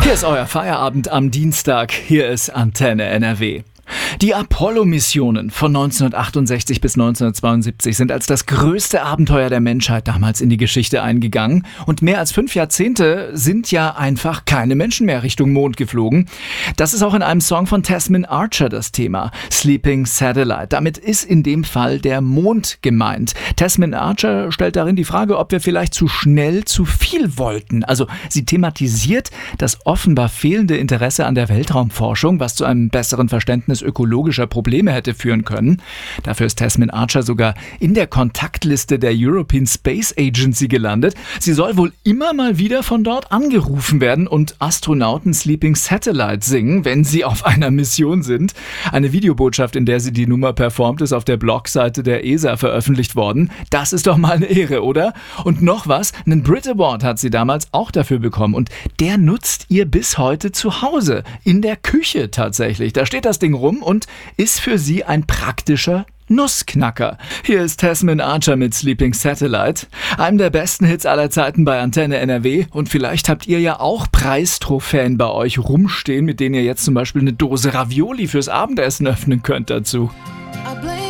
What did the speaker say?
Hier ist euer Feierabend am Dienstag. Hier ist Antenne NRW. Die Apollo-Missionen von 1968 bis 1972 sind als das größte Abenteuer der Menschheit damals in die Geschichte eingegangen. Und mehr als 5 Jahrzehnte sind ja einfach keine Menschen mehr Richtung Mond geflogen. Das ist auch in einem Song von Tasmin Archer das Thema. Sleeping Satellite. Damit ist in dem Fall der Mond gemeint. Tasmin Archer stellt darin die Frage, ob wir vielleicht zu schnell zu viel wollten. Also sie thematisiert das offenbar fehlende Interesse an der Weltraumforschung, was zu einem besseren Verständnis ökologischer Probleme hätte führen können. Dafür ist Tasmin Archer sogar in der Kontaktliste der European Space Agency gelandet. Sie soll wohl immer mal wieder von dort angerufen werden und Astronauten Sleeping Satellite singen, wenn sie auf einer Mission sind. Eine Videobotschaft, in der sie die Nummer performt, ist auf der Blogseite der ESA veröffentlicht worden. Das ist doch mal eine Ehre, oder? Und noch was, einen Brit Award hat sie damals auch dafür bekommen und der nutzt ihr bis heute zu Hause, in der Küche tatsächlich. Da steht das Ding rum und ist für sie ein praktischer Nussknacker. Hier ist Tasmin Archer mit Sleeping Satellite, einem der besten Hits aller Zeiten bei Antenne NRW. Und vielleicht habt ihr ja auch Preistrophäen bei euch rumstehen, mit denen ihr jetzt zum Beispiel eine Dose Ravioli fürs Abendessen öffnen könnt dazu.